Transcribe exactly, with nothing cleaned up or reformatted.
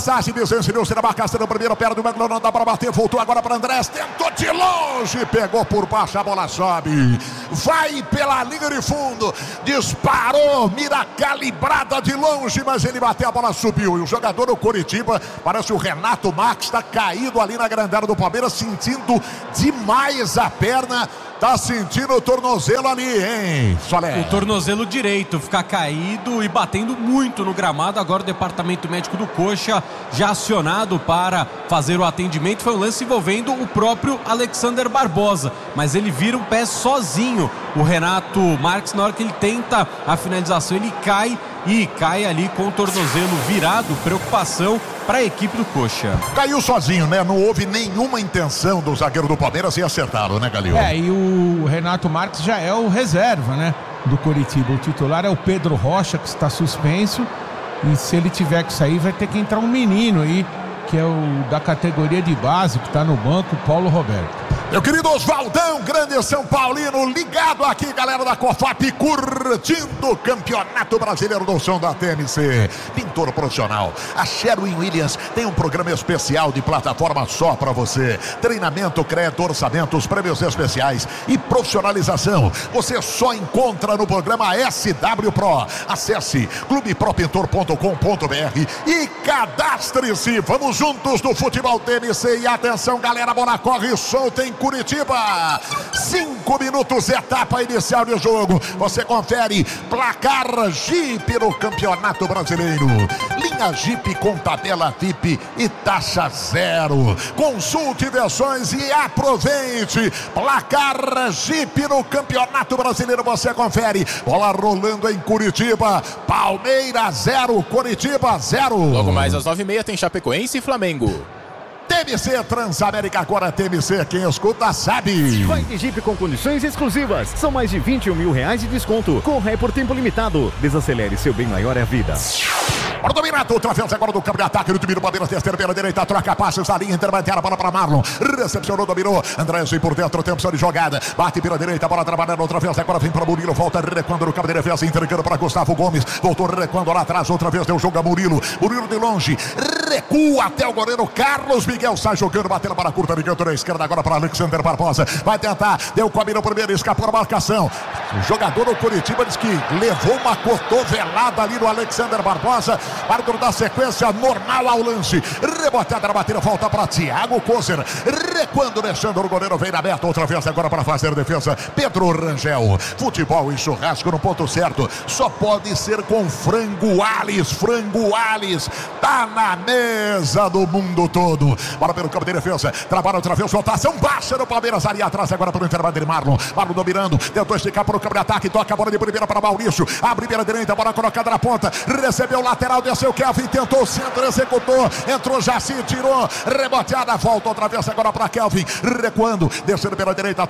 Passagem, desenvolveu-se na marcação do primeiro, pé do Mengão, não dá para bater, voltou agora para Andrés, tentou de longe, pegou por baixo, a bola sobe, vai pela linha de fundo, disparou, mira calibrada de longe, mas ele bateu, a bola subiu, e o jogador do Coritiba, parece o Renato Marques, está caído ali na grande área do Palmeiras, sentindo demais a perna. Tá sentindo o tornozelo ali, hein, Solé? O tornozelo direito, ficar caído e batendo muito no gramado. Agora o departamento médico do Coxa já acionado para fazer o atendimento. Foi um lance envolvendo o próprio Alexander Barbosa, mas ele vira o pé sozinho. O Renato Marques, na hora que ele tenta a finalização, ele cai e cai ali com o tornozelo virado. Preocupação para a equipe do Coxa. Caiu sozinho, né? Não houve nenhuma intenção do zagueiro do Palmeiras e acertaram, né, Galil? É, e o Renato Marques já é o reserva, né, do Coritiba. O titular é o Pedro Rocha, que está suspenso, e se ele tiver que sair vai ter que entrar um menino aí, que é o da categoria de base, que está no banco, Paulo Roberto. Meu querido Oswaldão, grande São Paulino, ligado aqui, galera da Cofap, curtindo o Campeonato Brasileiro do Som da T M C. Pintor profissional, a Sherwin Williams tem um programa especial de plataforma só para você. Treinamento, crédito, orçamentos, prêmios especiais e profissionalização. Você só encontra no programa S W Pro. Acesse clube pro pintor ponto com ponto b r e cadastre-se. Vamos juntos no futebol T M C. E atenção, galera, bola corre solta em Curitiba. Cinco minutos, etapa inicial de jogo. Você confere placar Jeep no Campeonato Brasileiro. Linha Jeep com tabela V I P e taxa zero. Consulte versões e aproveite. Placar Jeep no Campeonato Brasileiro. Você confere. Bola rolando em Curitiba. Palmeiras zero, Curitiba zero. Logo mais às nove e meia tem Chapecoense e Flamengo. T M C Transamérica, agora T M C, quem escuta sabe. Vai de Jeep com condições exclusivas. São mais de vinte e um mil reais de desconto. Corre por tempo limitado. Desacelere, seu bem maior é a vida. Bora dominar, outra vez agora do campo de ataque. No time do Palmeiras, terceira pela direita, troca passes na linha intermediária, bola para Marlon. Recepcionou, dominou. Andrés vem por dentro, tempo de jogada. Bate pela direita, bola trabalhando outra vez. Agora vem para Murilo, volta recuando no campo de defesa, entregando para Gustavo Gomes. Voltou recuando lá atrás, outra vez deu jogo a Murilo. Murilo de longe, recua até o goleiro Carlos Miguel. Sai jogando, batendo para a curta de canto da esquerda, agora para Alexander Barbosa. Vai tentar, deu cobre no primeiro, escapou a marcação. O jogador do Curitiba diz que levou uma cotovelada ali no Alexander Barbosa. Árbitro da sequência normal ao lance. Rebotada na batida, volta para Thiago Kozer. Recuando, deixando o goleiro, vem na meta outra vez agora para fazer defesa. Pedro Rangel. Futebol e churrasco no ponto certo. Só pode ser com frango Ales. Frango Ales. Tá na mesa do mundo todo. Bola pelo campo de defesa. Trabalha outra vez, rotação baixa no Palmeiras. Ali atrás agora para o intervalo de Marlon. Marlon dominando. Tentou esticar para o campo de ataque. Toca a bola de primeira para Maurício. Abre pela direita, bola colocada na ponta. Recebeu o lateral, desceu Kelvin, tentou o centro, executou. Entrou Jaci, tirou. Reboteada, volta outra vez agora para Kelvin. Recuando, descendo pela direita.